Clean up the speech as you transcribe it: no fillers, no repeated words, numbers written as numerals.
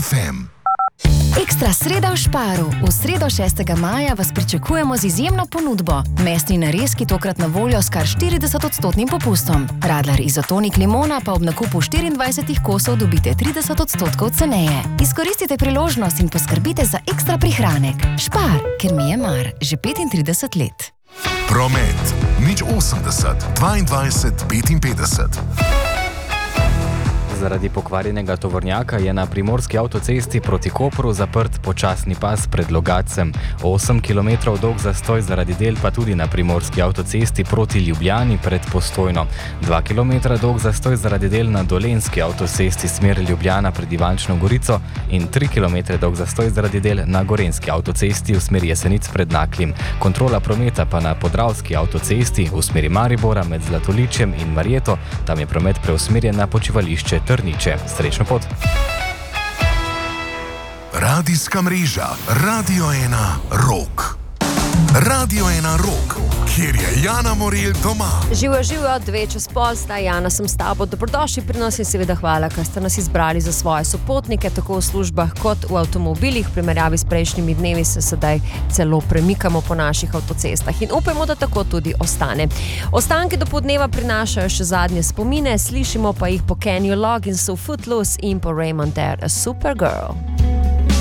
FM. Ekstra sreda v Sparu. V sredo 6. maja vas pričakujemo z izjemno ponudbo. Mesni narezki tokrat na voljo s kar 40% popustom. Radler izotonik limona pa ob nakupu 24 kosov dobite 30% ceneje. Izkoristite priložnost in poskrbite za ekstra prihranek. Spar, ker mi je mar, že 35 let. Promet, 080 22 55. Zaradi pokvarjenega tovornjaka je na primorski avtocesti proti Kopru zaprt počasni pas pred Logatcem. 8 km dolg zastoj zaradi del pa tudi na primorski avtocesti proti Ljubljani pred Postojno. 2 km dolg zastoj zaradi del na dolenski avtocesti smer Ljubljana pred Ivančno Gorico in 3 km dolg zastoj zaradi del na gorenski avtocesti v smeri Jesenic pred Naklim. Kontrola prometa pa na podravski avtocesti v smeri Maribora med Zlatoličjem in Marjeto, tam je promet preusmerjen na počivališče Trniče. Srečno pot! Radijska mreža Radio 1 Rock. Radio 1 Rock, kjer je Jana Morelj doma. Živijo, 2:02, zdaj Jana sem s tabo. Dobrodošli pri nas in seveda hvala, ker ste nas izbrali za svoje sopotnike, tako v službah kot v avtomobilih. V primerjavi s prejšnjimi dnevi se sedaj celo premikamo po naših avtocestah in upajmo, da tako tudi ostane. Ostanki do podneva prinašajo še zadnje spomine, slišimo pa jih po Kenny Logginsu Footloose in po Raymond There, A Supergirl.